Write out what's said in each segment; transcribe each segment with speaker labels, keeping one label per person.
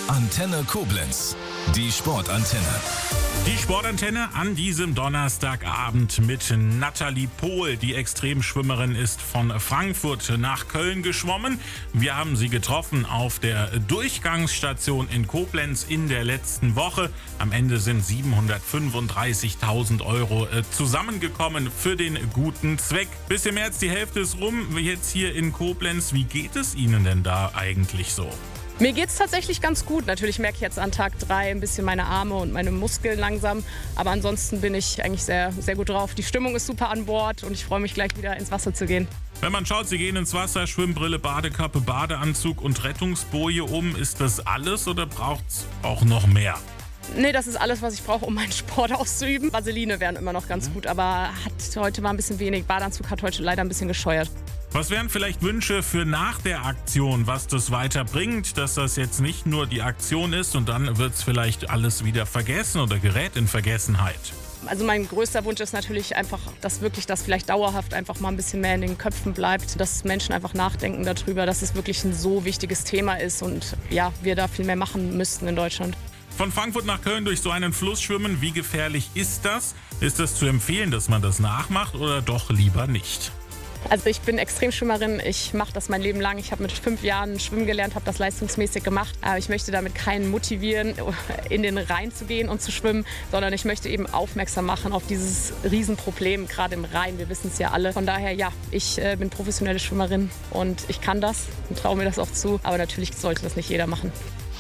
Speaker 1: Antenne Koblenz, die Sportantenne.
Speaker 2: Die Sportantenne an diesem Donnerstagabend mit Nathalie Pohl. Die Extremschwimmerin ist von Frankfurt nach Köln geschwommen. Wir haben sie getroffen auf der Durchgangsstation in Koblenz in der letzten Woche. Am Ende sind 735.000 € zusammengekommen für den guten Zweck. Bisschen mehr als die Hälfte ist rum, jetzt hier in Koblenz. Wie geht es Ihnen denn da eigentlich so?
Speaker 3: Mir geht's tatsächlich ganz gut. Natürlich merke ich jetzt an Tag 3 ein bisschen meine Arme und meine Muskeln langsam. Aber ansonsten bin ich eigentlich sehr, sehr gut drauf. Die Stimmung ist super an Bord und ich freue mich gleich wieder ins Wasser zu gehen.
Speaker 2: Wenn man schaut, Sie gehen ins Wasser, Schwimmbrille, Badekappe, Badeanzug und Rettungsboje um. Ist das alles oder braucht's auch noch mehr?
Speaker 3: Nee, das ist alles, was ich brauche, um meinen Sport auszuüben. Vaseline wären immer noch ganz gut, aber heute war ein bisschen wenig. Badeanzug hat heute leider ein bisschen gescheuert.
Speaker 2: Was wären vielleicht Wünsche für nach der Aktion, was das weiterbringt, dass das jetzt nicht nur die Aktion ist und dann wird es vielleicht alles wieder vergessen oder gerät in Vergessenheit?
Speaker 3: Also mein größter Wunsch ist natürlich einfach, dass wirklich das vielleicht dauerhaft einfach mal ein bisschen mehr in den Köpfen bleibt, dass Menschen einfach nachdenken darüber, dass es wirklich ein so wichtiges Thema ist und ja, wir da viel mehr machen müssten in Deutschland.
Speaker 2: Von Frankfurt nach Köln durch so einen Fluss schwimmen, wie gefährlich ist das? Ist es zu empfehlen, dass man das nachmacht oder doch lieber nicht?
Speaker 3: Also ich bin Extremschwimmerin, ich mache das mein Leben lang. Ich habe mit 5 Jahren schwimmen gelernt, habe das leistungsmäßig gemacht. Aber ich möchte damit keinen motivieren, in den Rhein zu gehen und zu schwimmen, sondern ich möchte eben aufmerksam machen auf dieses Riesenproblem, gerade im Rhein. Wir wissen es ja alle. Von daher, ja, ich bin professionelle Schwimmerin und ich kann das und traue mir das auch zu. Aber natürlich sollte das nicht jeder machen.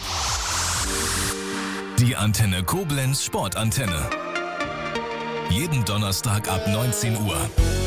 Speaker 1: Die Antenne Koblenz Sportantenne. Jeden Donnerstag ab 19 Uhr.